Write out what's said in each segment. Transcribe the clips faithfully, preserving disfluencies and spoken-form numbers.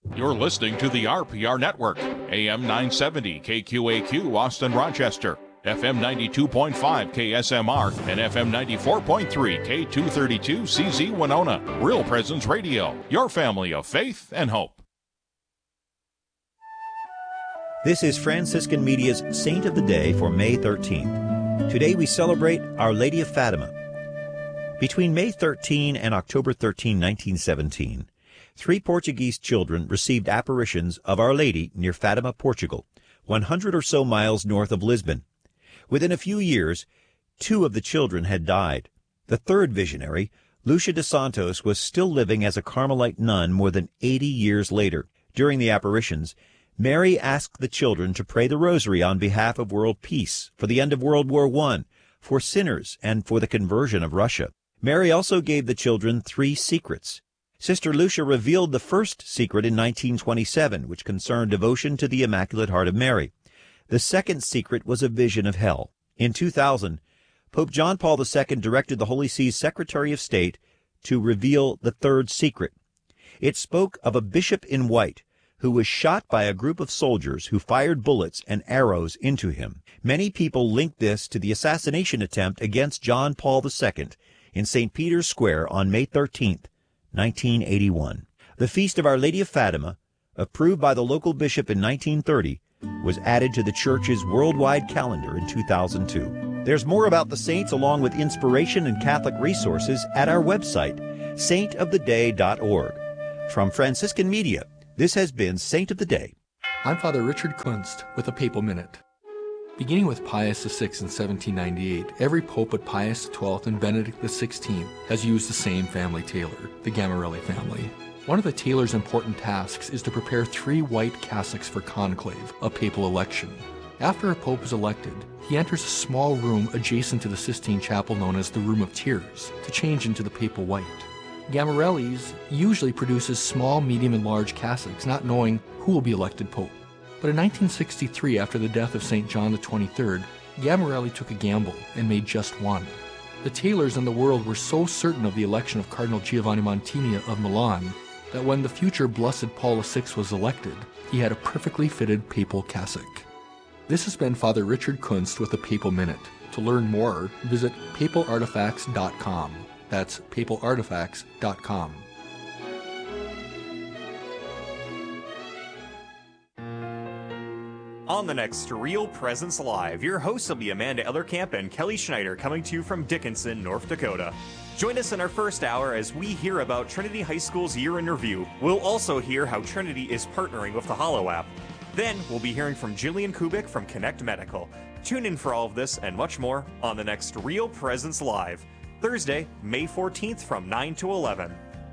You're listening to the R P R Network, A M nine seventy K Q A Q, Austin, Rochester, F M ninety-two point five K S M R, and F M ninety-four point three K two thirty-two C Z Winona. Real Presence Radio, your family of faith and hope. This is Franciscan Media's Saint of the Day for May thirteenth. Today we celebrate Our Lady of Fatima. Between May thirteenth and October thirteenth, nineteen seventeen, three Portuguese children received apparitions of Our Lady near Fatima, Portugal, one hundred or so miles north of Lisbon. Within a few years, two of the children had died. The third visionary, Lucia de Santos, was still living as a Carmelite nun more than eighty years later. During the apparitions, Mary asked the children to pray the rosary on behalf of world peace, for the end of World War One, for sinners, and for the conversion of Russia. Mary also gave the children three secrets. Sister Lucia revealed the first secret in nineteen twenty-seven, which concerned devotion to the Immaculate Heart of Mary. The second secret was a vision of hell. In two thousand, Pope John Paul the Second directed the Holy See's Secretary of State to reveal the third secret. It spoke of a bishop in white who was shot by a group of soldiers who fired bullets and arrows into him. Many people linked this to the assassination attempt against John Paul the Second in Saint Peter's Square on May thirteenth, nineteen eighty-one. The Feast of Our Lady of Fatima, approved by the local bishop in nineteen thirty, was added to the Church's worldwide calendar in two thousand two. There's more about the saints along with inspiration and Catholic resources at our website, saint of the day dot org. From Franciscan Media, this has been Saint of the Day. I'm Father Richard Kunst with a Papal Minute. Beginning with Pius the Sixth in seventeen ninety-eight, every pope but Pius the Twelfth and Benedict the Sixteenth has used the same family tailor, the Gammarelli family. One of the tailor's important tasks is to prepare three white cassocks for conclave, a papal election. After a pope is elected, he enters a small room adjacent to the Sistine Chapel known as the Room of Tears to change into the papal white. Gammarelli's usually produces small, medium, and large cassocks, not knowing who will be elected pope. But in nineteen sixty-three, after the death of Saint John the twenty-third, Gammarelli took a gamble and made just one. The tailors in the world were so certain of the election of Cardinal Giovanni Montini of Milan that when the future Blessed Paul the Sixth was elected, he had a perfectly fitted papal cassock. This has been Father Richard Kunst with the Papal Minute. To learn more, visit papal artifacts dot com. That's papal artifacts dot com. On the next Real Presence Live, your hosts will be Amanda Ellerkamp and Kelly Schneider, coming to you from Dickinson, North Dakota. Join us in our first hour as we hear about Trinity High School's year in review. We'll also hear how Trinity is partnering with the Hollow app. Then we'll be hearing from Jillian Kubik from Connect Medical. Tune in for all of this and much more on the next Real Presence Live, Thursday, May fourteenth from nine to eleven.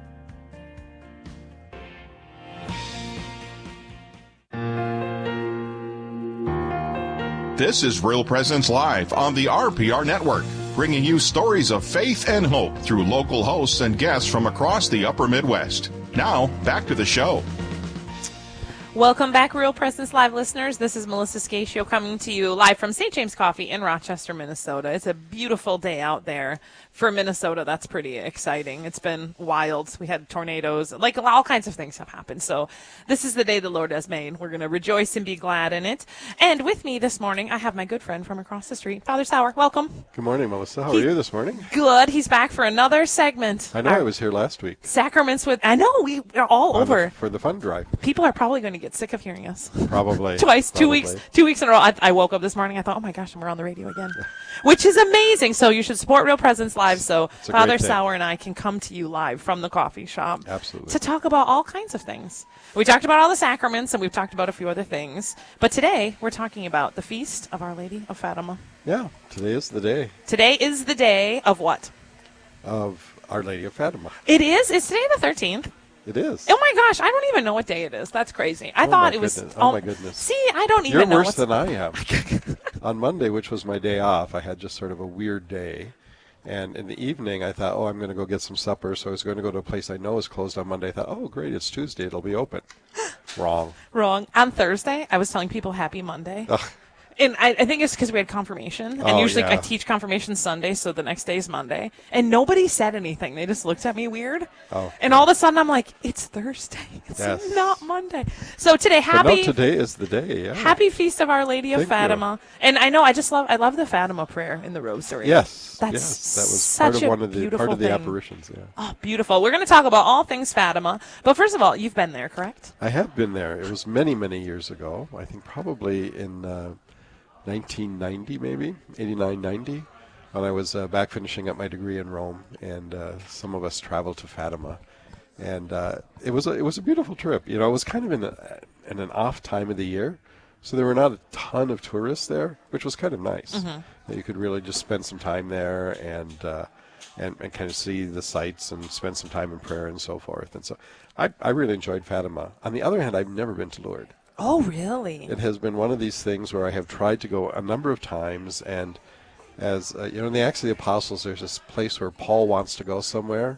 This is Real Presence Live on the R P R Network, bringing you stories of faith and hope through local hosts and guests from across the upper Midwest. Now, back to the show. Welcome back, Real Presence Live listeners. This is Melissa Scatio coming to you live from Saint James Coffee in Rochester, Minnesota. It's a beautiful day out there. For Minnesota, that's pretty exciting. It's been wild. We had tornadoes. Like, all kinds of things have happened. So this is the day the Lord has made. We're going to rejoice and be glad in it. And with me this morning, I have my good friend from across the street, Father Sauer. Welcome. Good morning, Melissa. How he, are you this morning? Good. He's back for another segment. I know. Our I was here last week. Sacraments with, I know, we are all On over. The, for the fun drive. People are probably going to get sick of hearing us. Probably. Twice, probably. two weeks, two weeks in a row. I, I woke up this morning. I thought, oh my gosh, we're on the radio again, which is amazing. So you should support Real Presence Live. So Father Sauer and I can come to you live from the coffee shop. Absolutely. To talk about all kinds of things. We talked about all the sacraments and we've talked about a few other things. But today we're talking about the Feast of Our Lady of Fatima. Yeah, today is the day. Today is the day of what? Of Our Lady of Fatima. It is. It's today the thirteenth. It is. Oh my gosh, I don't even know what day it is. That's crazy. I oh thought it was. Goodness. Oh, oh my goodness. See, I don't even You're know. You're worse what's... than I am. On Monday, which was my day off, I had just sort of a weird day. And in the evening, I thought, oh, I'm going to go get some supper. So I was going to go to a place I know is closed on Monday. I thought, oh, great, it's Tuesday. It'll be open. Wrong. Wrong. On Thursday, I was telling people Happy Monday. Ugh. And I, I think it's because we had confirmation. And Oh, usually yeah. I teach confirmation Sunday, so the next day is Monday. And nobody said anything. They just looked at me weird. Oh. And all of a sudden I'm like, it's Thursday. It's Yes. not Monday. So today, But happy no, today is the day. Yeah. happy Feast of Our Lady of Thank you. Fatima. And I know I just love I love the Fatima prayer in the rosary. Yes. That's yes. That was such part of a one of the beautiful part of the thing. apparitions. Yeah. Oh, beautiful. We're going to talk about all things Fatima. But first of all, you've been there, correct? I have been there. It was many, many years ago. I think probably in uh, nineteen ninety, maybe eighty-nine, ninety, when I was uh, back finishing up my degree in Rome, and uh, some of us traveled to Fatima, and uh, it was a, it was a beautiful trip. You know, it was kind of in, a, in an off time of the year, so there were not a ton of tourists there, which was kind of nice. Mm-hmm. That you could really just spend some time there and. Uh, And, and kind of see the sights and spend some time in prayer and so forth. And so I, I really enjoyed Fatima. On the other hand, I've never been to Lourdes. Oh, really? It has been one of these things where I have tried to go a number of times, and as uh, you know, in the Acts of the Apostles, there's this place where Paul wants to go somewhere,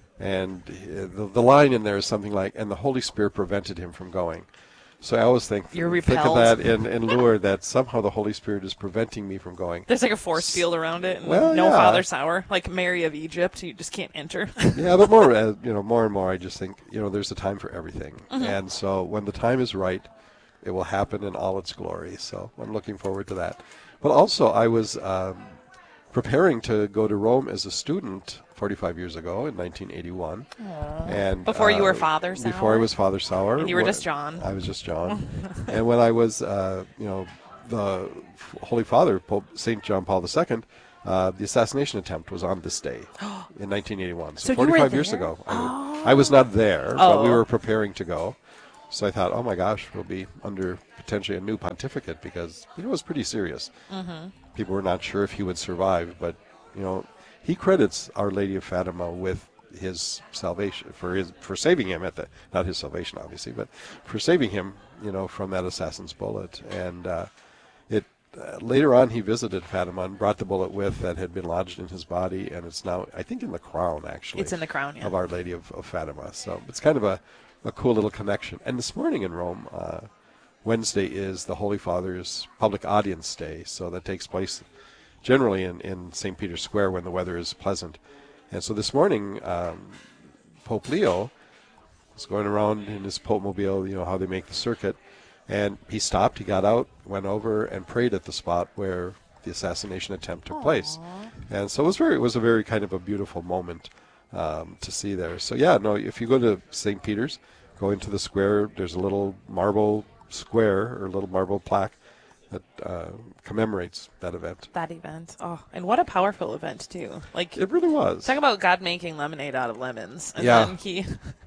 and uh, the, the line in there is something like, and the Holy Spirit prevented him from going. So I always think, You're think of repelled. that in, in Lourdes, that somehow the Holy Spirit is preventing me from going. There's like a force field around it, and Well, no yeah. Father Sour, like Mary of Egypt. You just can't enter. Yeah, but more, uh, you know, more and more, I just think, you know, there's a time for everything, Mm-hmm. and so when the time is right, it will happen in all its glory. So I'm looking forward to that. But also, I was um, preparing to go to Rome as a student forty-five years ago in nineteen eighty-one, and Before you uh, were Father Sauer? Before I was Father Sauer, And you were Wh- just John. I was just John, and when I was, uh, you know, the Holy Father, Pope Saint John Paul the Second. Uh, the assassination attempt was on this day in nineteen eighty-one. So, So you were forty-five years there? ago. I, I was not there, but we Oh. were preparing to go. So I thought, oh my gosh, we'll be under potentially a new pontificate because, you know, it was pretty serious. Mm-hmm. People were not sure if he would survive, but, you know, he credits Our Lady of Fatima with his salvation, for his for saving him at the, not his salvation, obviously, but for saving him, you know, from that assassin's bullet. And uh, it uh, later on, he visited Fatima and brought the bullet with that had been lodged in his body, and it's now, I think, in the crown, actually. It's in the crown, yeah. Of Our Lady of, of Fatima. So it's kind of a, a cool little connection. And this morning in Rome, uh, Wednesday is the Holy Father's public audience day, so that takes place generally in, in Saint Peter's Square when the weather is pleasant. And so this morning, um, Pope Leo was going around in his Pope Mobile, you know, how they make the circuit, and he stopped, he got out, went over and prayed at the spot where the assassination attempt took place. And so it was very, it was a very kind of a beautiful moment um, to see there. So yeah, no, if you go to Saint Peter's, go into the square, there's a little marble square or a little marble plaque that uh, commemorates that event. That event. Oh, and what a powerful event, too. Like, It really was. talk about God making lemonade out of lemons. And Yeah. then he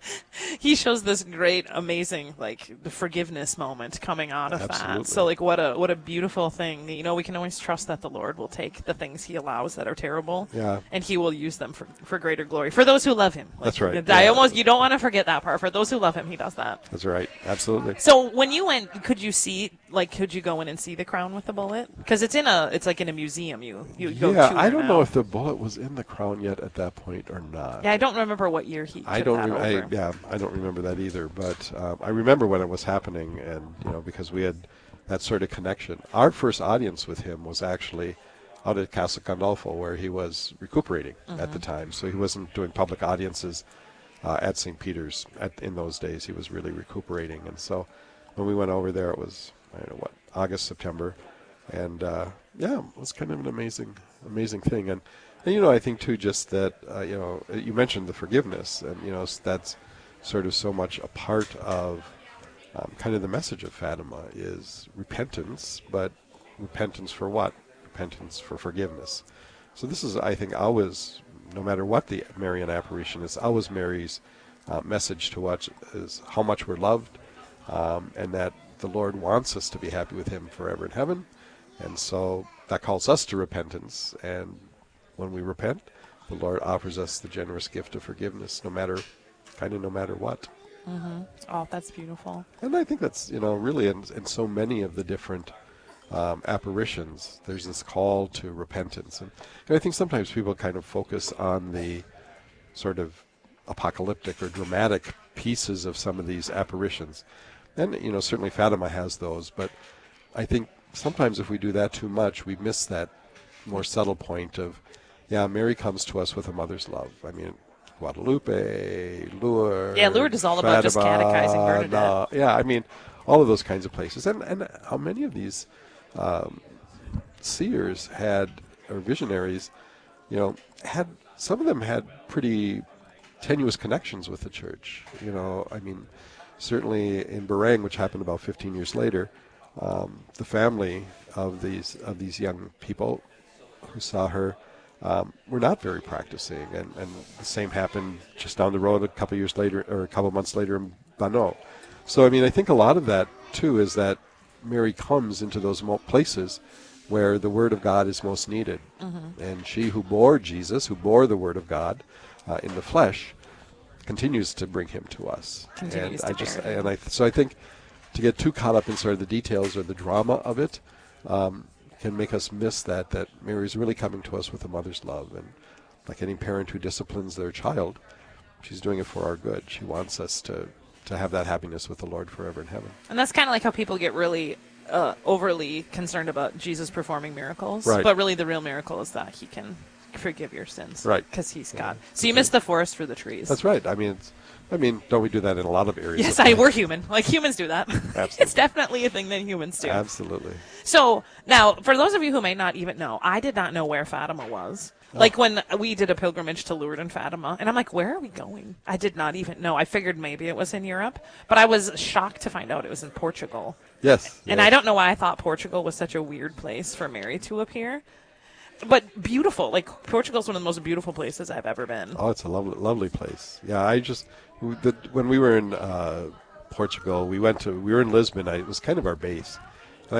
he shows this great, amazing, like, the forgiveness moment coming out of Absolutely. that. So, like, what a what a beautiful thing. You know, we can always trust that the Lord will take the things he allows that are terrible. Yeah. And he will use them for, for greater glory. For those who love him. Like, That's right. I Yeah. almost, you don't want to forget that part. For those who love him, he does that. That's right. Absolutely. So when you went, could you see, like, could you go in and see the crown with the bullet? Because it's in a, it's like in a museum. You you go Yeah, to I there don't know now. if the bullet was in the crown yet at that point or not. Yeah, I don't remember what year he. I took don't. that Rem- I, over. yeah, I don't remember that either. But um, I remember when it was happening, and you know, because we had that sort of connection. Our first audience with him was actually out at Castle Gandolfo, where he was recuperating at the time. So he wasn't doing public audiences uh, at Saint Peter's at, in those days. He was really recuperating, and so when we went over there, it was I don't know what August, September, and uh, yeah, it was kind of an amazing, amazing thing. And, and you know, I think too, just that uh, you know, you mentioned the forgiveness, and you know, that's sort of so much a part of um, kind of the message of Fatima is repentance, but repentance for what? Repentance for forgiveness. So this is, I think, always, no matter what the Marian apparition is, always Mary's uh, message to us is how much we're loved, um, and that the Lord wants us to be happy with Him forever in heaven. And so that calls us to repentance. And when we repent, the Lord offers us the generous gift of forgiveness, no matter, kind of no matter what. Mm-hmm. Oh, that's beautiful. And I think that's, you know, really in, in so many of the different um, apparitions, there's this call to repentance. And, and I think sometimes people kind of focus on the sort of apocalyptic or dramatic pieces of some of these apparitions. And, you know, certainly Fatima has those, but I think sometimes if we do that too much, we miss that more subtle point of, yeah, Mary comes to us with a mother's love. I mean, Guadalupe, Lourdes. Yeah, Lourdes is all about just catechizing Bernadette. Uh, yeah, I mean, all of those kinds of places. And, and how many of these um, seers had, or visionaries, you know, had, some of them had pretty tenuous connections with the church. You know, I mean, certainly in Bereng, which happened about fifteen years later, um, the family of these of these young people who saw her um, were not very practicing, and, and the same happened just down the road a couple years later, or a couple months later in Bano. So, I mean, I think a lot of that too is that Mary comes into those mo- places where the Word of God is most needed, mm-hmm. and she who bore Jesus, who bore the Word of God uh, in the flesh, continues to bring him to us. Continues and to I just bear and I so I think to get too caught up in sort of the details or the drama of it um, can make us miss that that Mary's really coming to us with a mother's love, and like any parent who disciplines their child, she's doing it for our good. She wants us to to have that happiness with the Lord forever in heaven. And that's kind of like how people get really uh, overly concerned about Jesus performing miracles, right. but really the real miracle is that he can forgive your sins, right? Because he's God. So you miss the forest for the trees. That's right. I mean, it's, I mean, don't we do that in a lot of areas? Yes, I, we're human. Like humans do that. Absolutely. It's definitely a thing that humans do. Absolutely. So now, for those of you who may not even know, I did not know where Fatima was. Oh. Like when we did a pilgrimage to Lourdes and Fatima, and I'm like, where are we going? I did not even know. I figured maybe it was in Europe, but I was shocked to find out it was in Portugal. Yes. And yes. I don't know why I thought Portugal was such a weird place for Mary to appear. But beautiful. Like, Portugal's one of the most beautiful places I've ever been. Oh, it's a lovely, lovely place. Yeah, I just, the, when we were in uh, Portugal, we went to, we were in Lisbon. I, it was kind of our base.